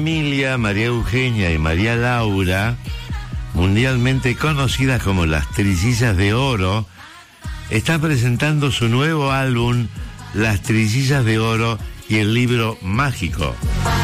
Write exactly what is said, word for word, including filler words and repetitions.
Emilia, María Eugenia y María Laura, mundialmente conocidas como las Trillizas de Oro, están presentando su nuevo álbum, Las Trillizas de Oro y el Libro Mágico.